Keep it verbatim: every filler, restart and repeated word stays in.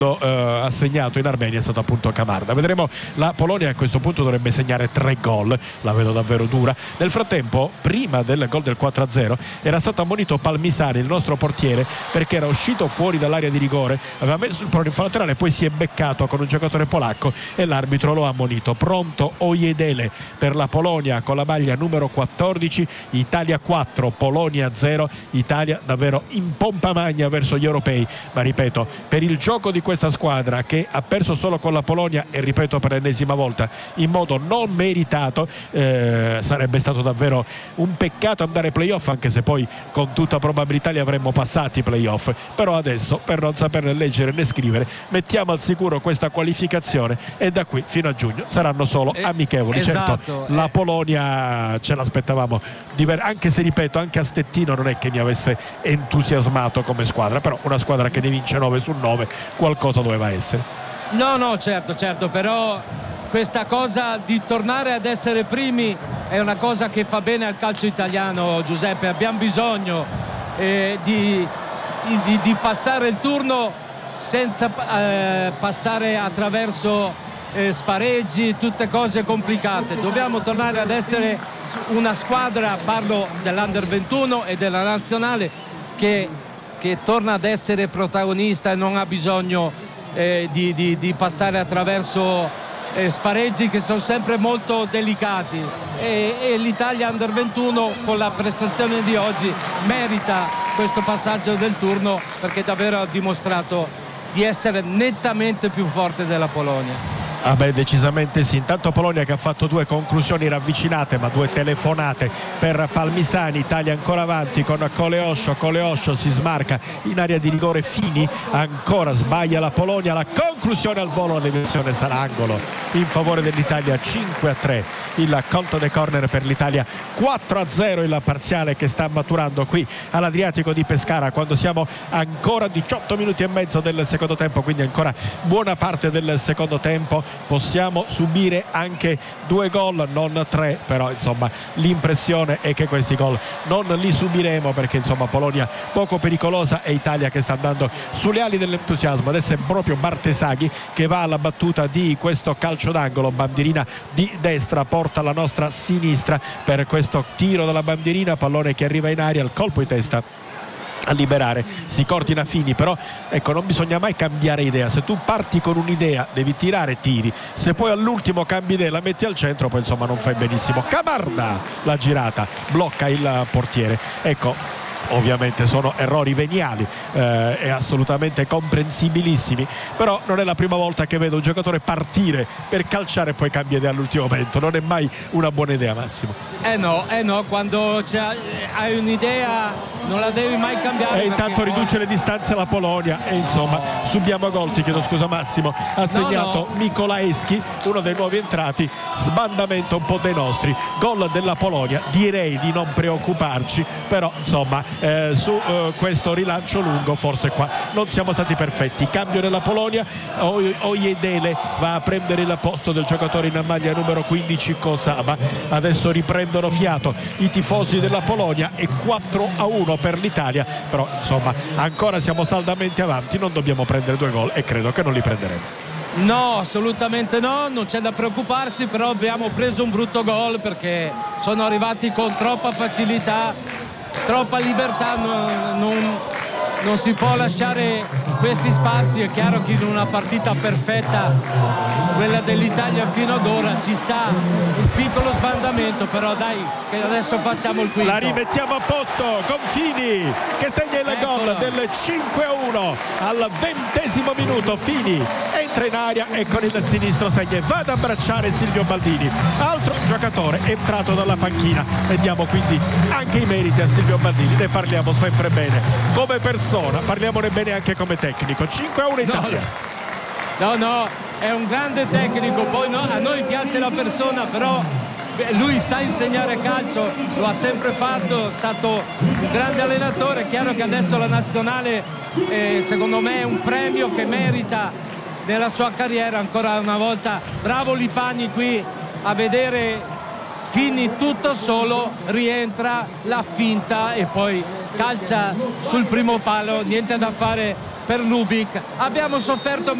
Uh, assegnato in Armenia è stato appunto Camarda. Vedremo, la Polonia a questo punto dovrebbe segnare tre gol, la vedo davvero dura. Nel frattempo, prima del gol del quattro a zero, era stato ammonito Palmisani, il nostro portiere, perché era uscito fuori dall'area di rigore, aveva messo il pallone in fallo laterale, poi si è beccato con un giocatore polacco e l'arbitro lo ha ammonito. Pronto Ojedele per la Polonia con la maglia numero quattordici. Italia quattro, Polonia zero. Italia davvero in pompa magna verso gli europei, ma ripeto, per il gioco di questa squadra che ha perso solo con la Polonia, e ripeto per l'ennesima volta in modo non meritato, eh, sarebbe stato davvero un peccato andare ai playoff, anche se poi con tutta probabilità li avremmo passati i playoff. Però adesso, per non saperne leggere né scrivere, mettiamo al sicuro questa qualificazione e da qui fino a giugno saranno solo eh, amichevoli. esatto, certo eh. la Polonia ce l'aspettavamo diver- anche se ripeto, anche a Stettino non è che mi avesse entusiasmato come squadra, però una squadra che ne vince nove su nove qualcosa doveva essere. No, no, certo, certo, però questa cosa di tornare ad essere primi è una cosa che fa bene al calcio italiano, Giuseppe. Abbiamo bisogno eh, di, di, di passare il turno senza eh, passare attraverso eh, spareggi, tutte cose complicate. Dobbiamo tornare ad essere una squadra, parlo dell'Under ventuno e della nazionale, che che torna ad essere protagonista e non ha bisogno eh, di, di, di passare attraverso eh, spareggi che sono sempre molto delicati, e, e l'Italia Under ventuno con la prestazione di oggi merita questo passaggio del turno, perché davvero ha dimostrato di essere nettamente più forte della Polonia. Ah beh, decisamente sì. Intanto Polonia che ha fatto due conclusioni ravvicinate, ma due telefonate per Palmisani. Italia ancora avanti con Coleoscio. Coleoscio si smarca in area di rigore. Fini ancora sbaglia la Polonia. La conclusione al volo, la deviazione sarà angolo in favore dell'Italia. Cinque a tre il conto dei corner per l'Italia, quattro a zero il parziale che sta maturando qui all'Adriatico di Pescara, quando siamo ancora a diciotto minuti e mezzo del secondo tempo, quindi ancora buona parte del secondo tempo. Possiamo subire anche due gol, non tre, però insomma l'impressione è che questi gol non li subiremo, perché insomma Polonia poco pericolosa e Italia che sta andando sulle ali dell'entusiasmo. Adesso è proprio Bartesaghi che va alla battuta di questo calcio d'angolo, bandierina di destra, porta la nostra sinistra per questo tiro dalla bandierina, pallone che arriva in aria, il colpo di testa a liberare, si coordina Fini. Però ecco, non bisogna mai cambiare idea. Se tu parti con un'idea devi tirare, tiri. Se poi all'ultimo cambi idea, la metti al centro, poi insomma non fai benissimo. Camarda, la girata, blocca il portiere. Ecco, ovviamente sono errori veniali eh, e assolutamente comprensibilissimi, però non è la prima volta che vedo un giocatore partire per calciare e poi cambia idea all'ultimo momento. Non è mai una buona idea, Massimo. Eh no, eh no, quando hai un'idea non la devi mai cambiare. E intanto riduce le distanze la Polonia e insomma no. subiamo gol. Ti chiedo scusa Massimo, ha segnato no, no. Mikolaevski, uno dei nuovi entrati. Sbandamento un po' dei nostri, gol della Polonia. Direi di non preoccuparci, però insomma eh, su eh, questo rilancio lungo forse qua non siamo stati perfetti. Cambio nella Polonia, Ojedele va a prendere il posto del giocatore in maglia numero quindici Kosaba. Adesso riprendono fiato i tifosi della Polonia e quattro a uno per l'Italia, però insomma ancora siamo saldamente avanti, non dobbiamo prendere due gol e credo che non li prenderemo. No, assolutamente no, non c'è da preoccuparsi, però abbiamo preso un brutto gol perché sono arrivati con troppa facilità, troppa libertà, non, non, non si può lasciare questi spazi. È chiaro che in una partita perfetta, quella dell'Italia fino ad ora, ci sta un piccolo sbandamento, però dai, che adesso facciamo il quinto. La rimettiamo a posto con Fini che segna il Eccola. gol del cinque a uno al ventesimo minuto. Fini entra in aria e con il sinistro segna e va ad abbracciare Silvio Baldini, altro giocatore entrato dalla panchina, e diamo quindi anche i meriti a Silvio Baldini. Ne parliamo sempre bene come persona, parliamone bene anche come tecnico. Cinque a uno Italia. No, no, è un grande tecnico, poi no, a noi piace la persona, però lui sa insegnare calcio, lo ha sempre fatto, è stato un grande allenatore. È chiaro che adesso la nazionale eh, secondo me è un premio che merita nella sua carriera. Ancora una volta bravo Lipani qui a vedere Fini tutto solo, rientra, la finta e poi calcia sul primo palo. Niente da fare per Lubic. Abbiamo sofferto